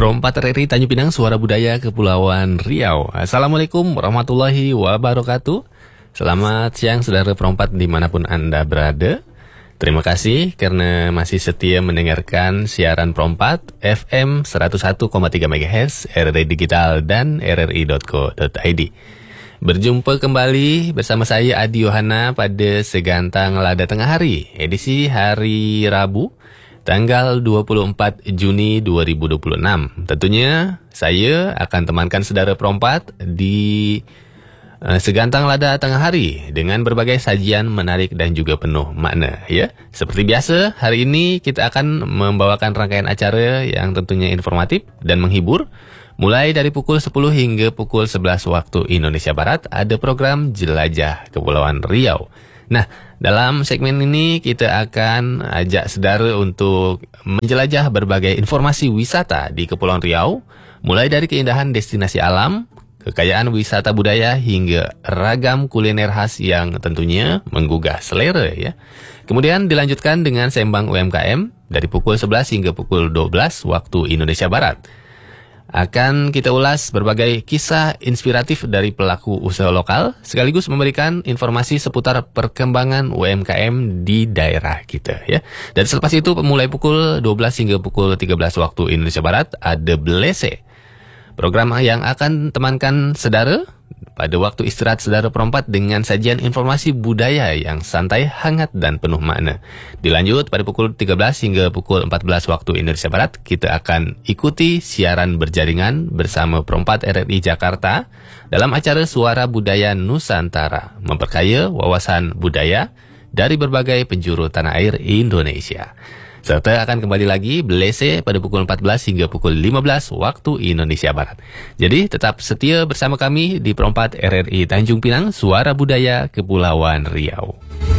Perompat RRI Tanjung Pinang, Suara Budaya Kepulauan Riau. Assalamualaikum warahmatullahi wabarakatuh. Selamat siang saudara perompat dimanapun Anda berada. Terima kasih karena masih setia mendengarkan siaran perompat FM 101,3 MHz, RRI Digital dan rri.co.id. Berjumpa kembali bersama saya Adi Yohana pada Segantang Lada Tengah Hari, edisi hari Rabu, tanggal 24 Juni 2026. Tentunya saya akan temankan saudara perompat di Segantang Lada Tengah Hari dengan berbagai sajian menarik dan juga penuh makna. Ya, seperti biasa, hari ini kita akan membawakan rangkaian acara yang tentunya informatif dan menghibur. Mulai dari pukul 10 hingga pukul 11 waktu Indonesia Barat, ada program Jelajah Kepulauan Riau. Nah, dalam segmen ini kita akan ajak saudara untuk menjelajah berbagai informasi wisata di Kepulauan Riau, mulai dari keindahan destinasi alam, kekayaan wisata budaya, hingga ragam kuliner khas yang tentunya menggugah selera ya. Kemudian dilanjutkan dengan sembang UMKM dari pukul 11 hingga pukul 12 waktu Indonesia Barat. Akan kita ulas berbagai kisah inspiratif dari pelaku usaha lokal, sekaligus memberikan informasi seputar perkembangan UMKM di daerah kita ya. Dan selepas itu mulai pukul 12 hingga pukul 13 waktu Indonesia Barat ada Belese, program yang akan temankan saudara pada waktu istirahat saudara perompat dengan sajian informasi budaya yang santai, hangat, dan penuh makna. Dilanjut pada pukul 13 hingga pukul 14 waktu Indonesia Barat, kita akan ikuti siaran berjaringan bersama perompat RRI Jakarta dalam acara Suara Budaya Nusantara, memperkaya wawasan budaya dari berbagai penjuru tanah air Indonesia. Serta akan kembali lagi Belese pada pukul 14 hingga pukul 15 waktu Indonesia Barat. Jadi tetap setia bersama kami di perompat RRI Tanjung Pinang, Suara Budaya Kepulauan Riau.